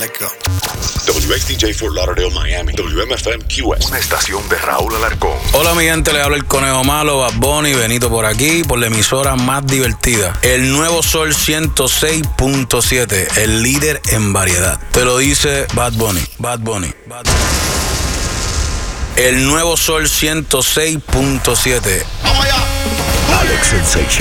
Let's go. WXTJ Fort Lauderdale, Miami. WMFM QS. Una estación de Raúl Alarcón. Hola mi gente, le habla el Conejo Malo, Bad Bunny, Benito por aquí, por la emisora más divertida. El Nuevo Sol 106.7, el líder en variedad. Te lo dice Bad Bunny, Bad Bunny, Bad Bunny. El Nuevo Sol 106.7. ¡Vamos allá! Alex Sensation.